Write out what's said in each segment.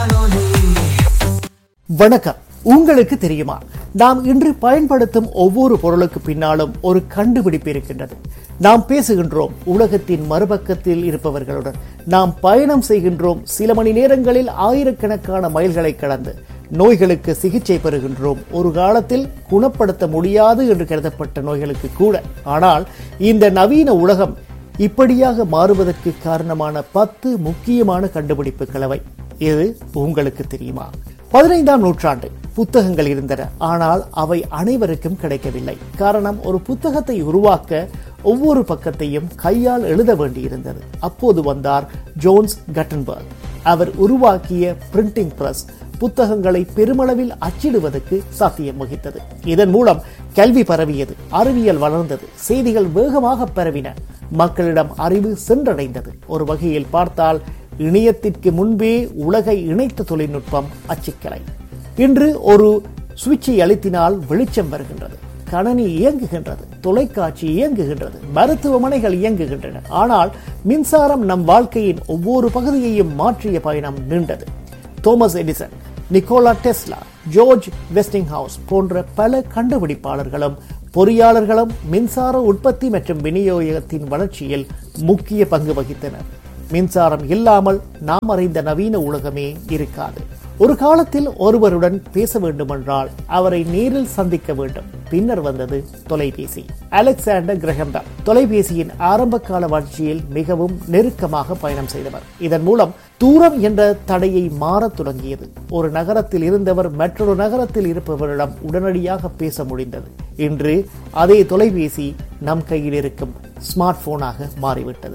வணக்கம். உங்களுக்கு தெரியுமா, நாம் இன்று பயன்படுத்தும் ஒவ்வொரு பொருளுக்கு பின்னாலும் ஒரு கண்டுபிடிப்பு இருக்கின்றது. நாம் பேசுகின்றோம் உலகத்தின் மறுபக்கத்தில் இருப்பவர்களுடன். நாம் பயணம் செய்கின்றோம் சில மணி நேரங்களில் ஆயிரக்கணக்கான மைல்களை கடந்து. நோய்களுக்கு சிகிச்சை பெறுகின்றோம், ஒரு காலத்தில் குணப்படுத்த முடியாது என்று கருதப்பட்ட நோய்களுக்கு கூட. ஆனால் இந்த நவீன உலகம் இப்படியாக மாறுவதற்கு காரணமான 10 முக்கியமான கண்டுபிடிப்பு கலவை. இது உங்களுக்கு தெரியுமா? 15ஆம் நூற்றாண்டு புத்தகங்கள் இருந்தன, ஆனால் அவை அனைவருக்கும் கிடைக்கவில்லை. காரணம், ஒரு புத்தகத்தை உருவாக்க ஒவ்வொரு பக்கத்தையும் கையால் எழுத வேண்டியிருந்தது. அப்போது வந்தார் ஜோன்ஸ் கட்டன்பர்க். அவர் உருவாக்கிய பிரிண்டிங் பிரஸ் புத்தகங்களை பெருமளவில் அச்சிடுவதற்கு சாத்தியம் வகித்தது. இதன் மூலம் கல்வி பரவியது, அறிவியல் வளர்ந்தது, செய்திகள் வேகமாக பரவின, மக்களிடம் அறிவு சென்றடைந்தது. ஒரு வகையில் பார்த்தால் இணையத்திற்கு முன்பே உலகை இணைத்த தொழில்நுட்பம் அச்சுக்கலை. இன்று ஒரு சுவிட்சை அழுத்தினால் வெளிச்சம் வருகின்றது, கணனி இயங்குகின்றது, தொலைக்காட்சி இயங்குகின்றது, மருத்துவமனைகள் இயங்குகின்றன. ஆனால் மின்சாரம் நம் வாழ்க்கையின் ஒவ்வொரு பகுதியையும் மாற்றிய பயணம் நீண்டது. Thomas Edison, Nikola Tesla, George Westinghouse போன்ற பல கண்டுபிடிப்பாளர்களும் பொறியாளர்களும் மின்சார உற்பத்தி மற்றும் விநியோகத்தின் வளர்ச்சியில் முக்கிய பங்கு வகித்தனர். மின்சாரம் இல்லாமல் நாம் அறிந்த நவீன உலகமே இருக்காது. ஒரு காலத்தில் ஒருவருடன் பேச வேண்டுமென்றால் அவரை நேரில் சந்திக்க வேண்டும். பின்னர் வந்தது தொலைபேசி. அலெக்சாண்டர் கிரஹாம் பெல் தொலைபேசியின் ஆரம்ப கால வளர்ச்சியில் மிகவும் நெருக்கமாக பயணம் செய்தவர். இதன் மூலம் தூரம் என்ற தடையை மாறத் தொடங்கியது. ஒரு நகரத்தில் இருந்தவர் மற்றொரு நகரத்தில் இருப்பவரிடம் உடனடியாக பேச முடிந்தது. இன்று அதே தொலைபேசி நம் கையில் இருக்கும் ஸ்மார்ட் போனாக மாறிவிட்டது.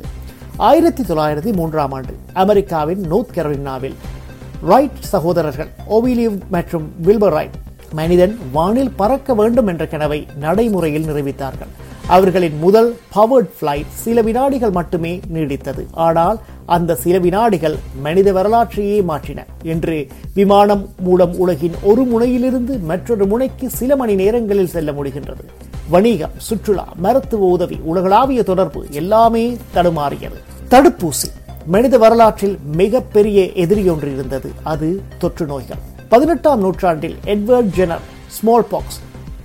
1903ஆம் ஆண்டு அமெரிக்காவின் நோர்த் கரோலினாவில் ரைட் சகோதரர்கள் ஓவிலிவ் மற்றும் வில்பர் ரைட் மனிதன் வானில் பறக்க வேண்டும் என்ற கனவை நடைமுறையில் நிரூபித்தார்கள். அவர்களின் முதல் பவர்ட் பிளைட் சில வினாடிகள் மட்டுமே நீடித்தது. ஆனால் அந்த சில வினாடிகள் மனித வரலாற்றையே மாற்றின. இன்று விமானம் மூலம் உலகின் ஒரு முனையிலிருந்து மற்றொரு முனைக்கு சில மணி நேரங்களில் செல்ல முடிகின்றது. வணிகம், சுற்றுலா, மருத்துவ உதவி, உலகளாவிய தொடர்பு எல்லாமே தடுமாறியது. தடுப்பூசி மனித வரலாற்றில் மிகப்பெரிய எதிரி ஒன்று இருந்தது. அது தொற்று நோய்கள். 18ஆம் நூற்றாண்டில் எட்வர்ட் ஜெனர் ஸ்மால் பாக்ஸ்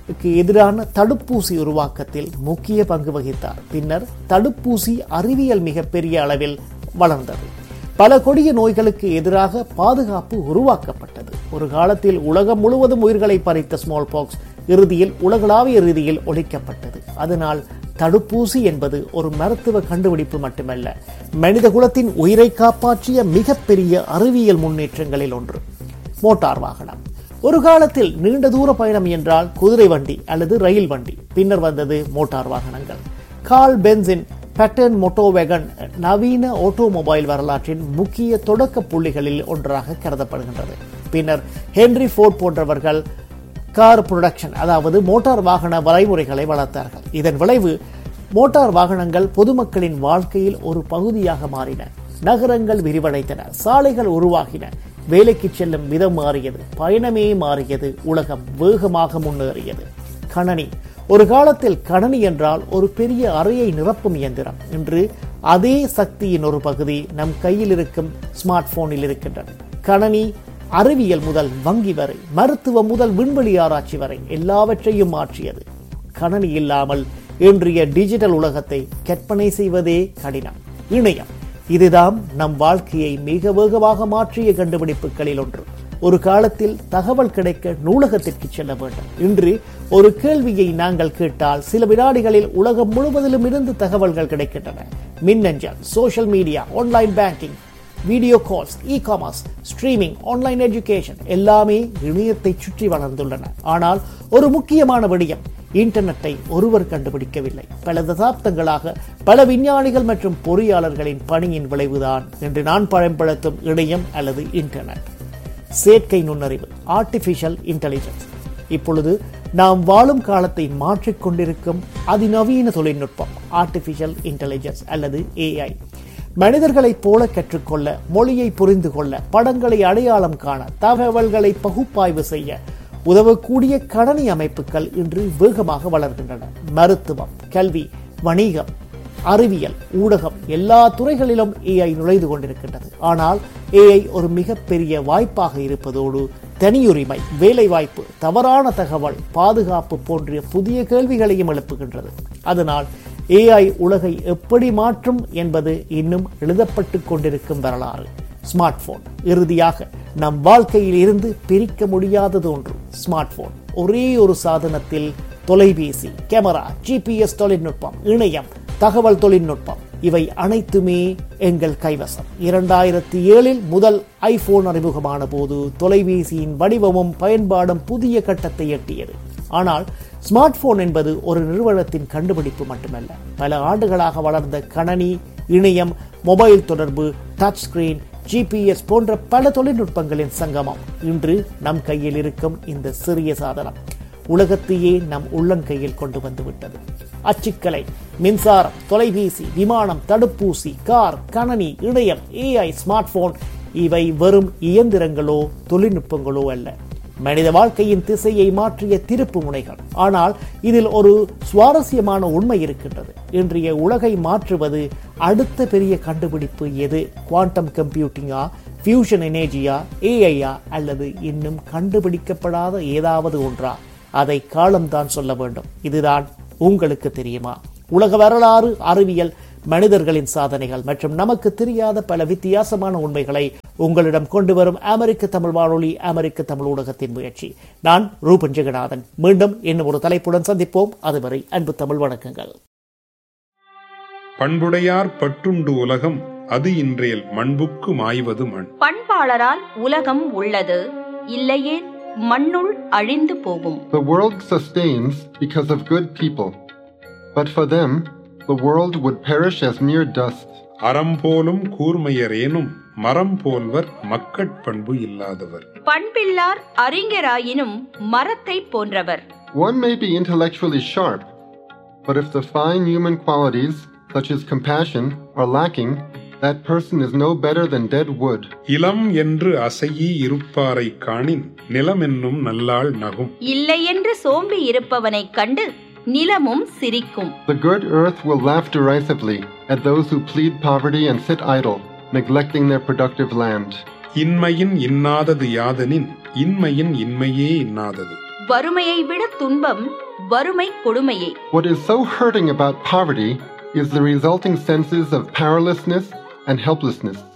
எதிரான தடுப்பூசி உருவாக்கத்தில் முக்கிய பங்கு வகித்தார். பின்னர் தடுப்பூசி அறிவியல் மிகப்பெரிய அளவில் வளர்ந்தது. பல கொடிய நோய்களுக்கு எதிராக பாதுகாப்பு உருவாக்கப்பட்டது. ஒரு காலத்தில் உலகம் முழுவதும் உயிர்களை பறித்த ஸ்மால் பாக்ஸ் இறுதியில் உலகளாவிய ரீதியில் ஒழிக்கப்பட்டது. அதனால் தடுப்பூசி என்பது ஒரு மருத்துவ கண்டுபிடிப்பு மட்டுமல்ல, மனித குலத்தின் உயிரை காப்பாற்றிய மிகப்பெரிய அறிவியல் முன்னேற்றங்களில் ஒன்று. மோட்டார் வாகனம். ஒரு காலத்தில் நீண்ட தூர பயணம் என்றால் குதிரை வண்டி அல்லது ரயில் வண்டி. பின்னர் வந்தது மோட்டார் வாகனங்கள். கார்ல் பென்ஸின் பேட்டர்ன் மோட்டோவேகன் நவீன ஆட்டோமொபைல் வரலாற்றின் முக்கிய தொடக்க புள்ளிகளில் ஒன்றாக கருதப்படுகின்றது. பின்னர் ஹென்ரி ஃபோர்ட் போன்றவர்கள் கார் புரொடக்ஷன், அதாவது மோட்டார் வாகன வரைமுறைகளை வளர்த்தார்கள். இதன் விளைவு மோட்டார் வாகனங்கள் பொதுமக்களின் வாழ்க்கையில் ஒரு பகுதியாக மாறின. நகரங்கள் விரிவடைந்தன, சாலைகள் உருவாகின, வேலைக்கு செல்லும் விதம் மாறியது, பயணமே மாறியது, உலகம் வேகமாக முன்னேறியது. கணனி. ஒரு காலத்தில் கணனி என்றால் ஒரு பெரிய அறையை நிரப்பும் இயந்திரம். இன்று அதே சக்தியின் ஒரு பகுதி நம் கையில் இருக்கும் ஸ்மார்ட் போனில் இருக்கின்றது. கணனி அறிவியல் முதல் வங்கி வரை, மருத்துவம் முதல் விண்வெளி ஆராய்ச்சி வரை எல்லாவற்றையும் மாற்றியது. கணனி இல்லாமல் இன்றைய டிஜிட்டல் உலகத்தை கற்பனை செய்வதே கடினம். இணையம். இதுதான் நம் வாழ்க்கையை மிக வேகமாக மாற்றிய கண்டுபிடிப்புகளில் ஒன்று. ஒரு காலத்தில் தகவல் கிடைக்க நூலகத்திற்கு செல்ல வேண்டும். இன்று ஒரு கேள்வியை நாங்கள் கேட்டால் சில வினாடிகளில் உலகம் முழுவதிலும் இருந்து தகவல்கள் கிடைக்கின்றன. மின்னஞ்சல், social media, online banking, video calls, e-commerce, streaming, online education எல்லாமே இணையத்தை சுற்றி வளர்ந்துள்ளன. ஆனால் ஒரு முக்கியமான விடயம், இன்டர்நெட்டை ஒருவர் கண்டுபிடிக்கவில்லை. பல தசாப்தங்களாக பல விஞ்ஞானிகள் மற்றும் பொறியாளர்களின் பணியின் விளைவுதான் இன்று நான் பயன்படுத்தும் இணையம் அல்லது இன்டர்நெட். செயற்கை நுண்ணறிவு, ஆர்டிபிஷியல் இன்டெலிஜென்ஸ். இப்பொழுது நாம் வாழும் காலத்தை மாற்றிக்கொண்டிருக்கும் அதிநவீன தொழில்நுட்பம் ஆர்டிபிஷியல் இன்டெலிஜென்ஸ் அல்லது AI. மனிதர்களைப் போல கற்றுக்கொள்ள, மொழியை புரிந்து கொள்ள, படங்களை அடையாளம் காண, தகவல்களை பகுப்பாய்வு செய்ய உதவக்கூடிய கணனி அமைப்புகள் இன்று வேகமாக வளர்கின்றன. மருத்துவம், கல்வி, வணிகம், அறிவியல், ஊடகம் எல்லா துறைகளிலும் ஏஐ நுழைந்து கொண்டிருக்கின்றது. ஆனால் ஏஐ ஒரு மிகப்பெரிய வாய்ப்பாக இருப்பதோடு தனியுரிமை, வேலைவாய்ப்பு, தவறான தகவல், பாதுகாப்பு போன்ற புதிய கேள்விகளையும் எழுப்புகின்றது. அதனால் ஏஐ உலகை எப்படி மாற்றும் என்பது இன்னும் எழுதப்பட்டு கொண்டிருக்கும் வரலாறு. ஸ்மார்ட் போன் இறுதியாக நம் வாழ்க்கையில் இருந்து பிரிக்க முடியாதது ஒன்று. ஸ்மார்ட் போன் ஒரே ஒரு சாதனத்தில் தொலைபேசி, கேமரா, ஜிபிஎஸ் தொழில்நுட்பம், இணையம், தகவல் தொழில்நுட்பம் இவை அனைத்துமே எங்கள் கைவசம். 2007 முதல் ஐபோன் அறிமுகமான போது தொலைபேசியின் வடிவமும் பயன்பாடும் புதிய கட்டத்தை எட்டியது. ஆனால் ஸ்மார்ட் போன் என்பது ஒரு நிறுவனத்தின் கண்டுபிடிப்பு மட்டுமல்ல. பல ஆண்டுகளாக வளர்ந்த கணனி, இணையம், மொபைல் தொடர்பு, டச் ஸ்கிரீன், ஜிபிஎஸ் போன்ற பல தொழில்நுட்பங்களின் சங்கமம். இன்று நம் கையில் இருக்கும் இந்த சிறிய சாதனம் உலகத்தையே நம் உள்ளங்கையில் கொண்டு வந்துவிட்டது. அச்சுக்கலை, மின்சாரம், தொலைபேசி, விமானம், தடுப்பூசி, கார், கணனி, இணையம், ஏஐ, ஸ்மார்ட் போன் இவை வெறும் இயந்திரங்களோ தொழில்நுட்பங்களோ அல்ல, மனித வாழ்க்கையின் திசையை மாற்றிய திருப்பு முனைகள். ஆனால் இதில் ஒரு சுவாரஸ்யமான உண்மை இருக்கின்றது. இன்றைய உலகை மாற்றுவது அடுத்த பெரிய கண்டுபிடிப்பு எது? குவாண்டம் கம்ப்யூட்டிங்கா, ஃபியூஷன் எனர்ஜியா, ஏஐயா, அல்லது இன்னும் கண்டுபிடிக்கப்படாத ஏதாவது ஒன்றா? அதை காலம்தான் சொல்ல வேண்டும். இதுதான் உங்களுக்கு தெரியுமா? உலக வரலாறு, அறிவியல், மனிதர்களின் சாதனைகள் மற்றும் நமக்கு தெரியாத பல வித்தியாசமான உண்மைகளை உங்களிடம் கொண்டு வரும் அமெரிக்க தமிழ் வானொலி, அமெரிக்க தமிழ் ஊடகத்தின் முயற்சி. நான் ரூபன் ஜெகநாதன். மீண்டும் இன்னும் ஒரு தலைப்புடன் சந்திப்போம். அதுவரை அன்பு தமிழ் வணக்கங்கள். பண்புடையார் பற்றுண்டு உலகம், அது இன்றைய மண்புக்கு மாய்வது மண். பண்பாளரால் உலகம் உள்ளது, இல்லையே மண்ணுள் அழிந்து போகும். The world sustains because of good people, but for them the world would perish as mere dust. அறம் போலும் கூர்மையரேனும் மரம் போல்வர் மக்கட்பண்பு இல்லாதவர். பண்பில்லார் அறிஞராயினும் மரத்தை போன்றவர். One may be intellectually sharp, but if the fine human qualities such as compassion are lacking, that person is no better than dead wood. இளம் என்று அசையி இருப்பாரை காணின் நிலம் என்னும் நல்லாள் நகும். இல்லை என்று சோம்பி இருப்பவனை கண்டு நிலமும் சிரிக்கும். The good earth will laugh derisively at those who plead poverty and sit idle, neglecting their productive land. இன்மையின் இன்னாதது யாதனின் இன்மையின் இன்மையே இன்னாதது. வறுமையை விட துன்பம் வறுமை கொடுமையே. What is so hurting about poverty is the resulting senses of powerlessness and helplessness.